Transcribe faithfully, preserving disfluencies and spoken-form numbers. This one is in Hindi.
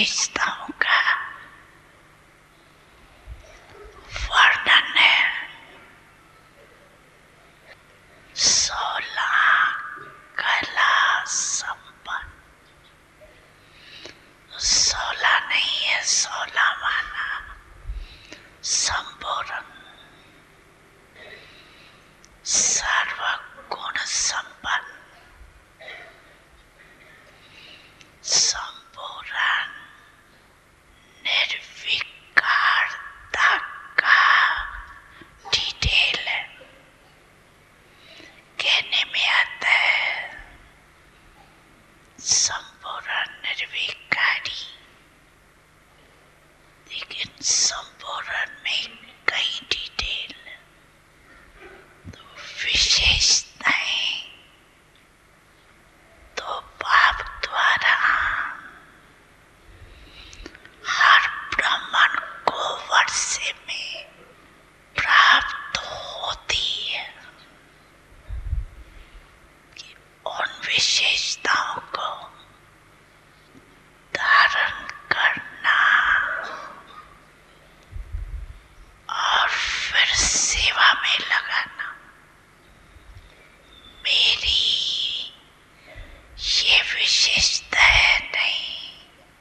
विशेषताओं का वर्णन है। सोलह कला संपन्न, सोलह नहीं है, सोलह माना संपूर्ण, सर्वगुण संपन्न, संपूर्ण निर्विकारता का डिटेल कहने में आता है। संपूर्ण निर्विकारी, लेकिन संपूर्ण में कई डिटेल, तो विशेषताएं तो भाव द्वारा हर ब्रह्मांड को वर्ष में प्राप्त होती है कि उन विशेषताओं को धारण करना और फिर सेवा में लगाना। मेरी